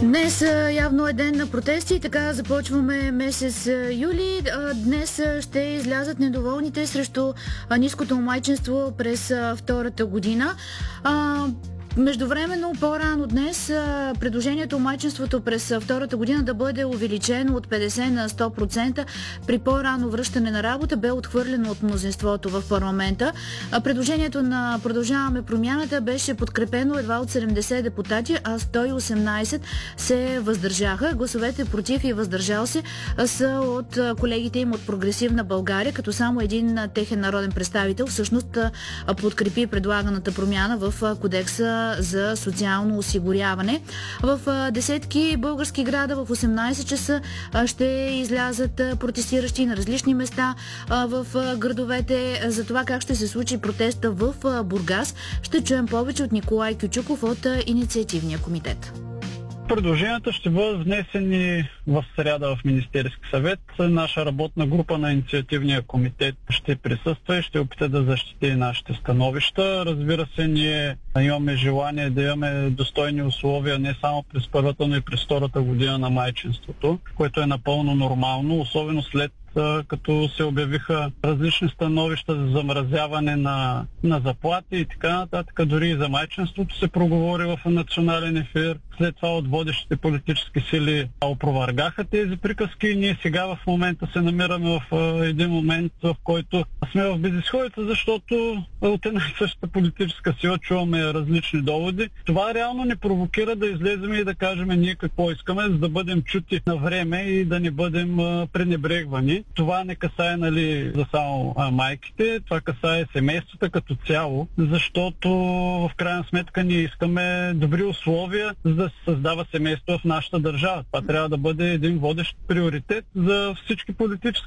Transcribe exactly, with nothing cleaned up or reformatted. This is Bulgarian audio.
Днес явно е ден на протести и така започваме месец юли. Днес ще излязат недоволните срещу ниското майчинство през втората година. Междувременно, по-рано днес, предложението майчинството през втората година да бъде увеличено от петдесет на сто процента при по-рано връщане на работа бе отхвърлено от мнозинството в парламента. Предложението на Продължаваме промяната беше подкрепено едва от седемдесет депутати, а сто и осемнадесет се въздържаха. Гласовете против и въздържал се са от колегите им от Прогресивна България, като само един техен народен представител всъщност подкрепи предлаганата промяна в Кодекса за социално осигуряване. В десетки български града в осемнадесет часа ще излязат протестиращи на различни места в градовете. За това как ще се случи протеста в Бургас ще чуем повече от Николай Кючуков от Инициативния комитет. Предложенията ще бъдат внесени в сряда в Министерски съвет. Наша работна група на Инициативния комитет ще присъства и ще опита да защити нашите становища. Разбира се, ние имаме желание да имаме достойни условия не само през първата, но и през втората година на майчинството, което е напълно нормално, особено след като се обявиха различни становища за замразяване на, на заплати и така нататък. Дори и за майчинството се проговори в национален ефир. След това от водещите политически сили опровергаха тези приказки и ние сега в момента се намираме в един момент, в който сме в безизходица, защото от една и същата политическа сила чуваме различни доводи. Това реално ни провокира да излезем и да кажем ние какво искаме, за да бъдем чути на време и да не бъдем пренебрегвани. Това не касае, нали, за само а, майките, това касае семействата като цяло, защото в крайна сметка ние искаме добри условия, за да се създава семейство в нашата държава. Това трябва да бъде един водещ приоритет за всички политически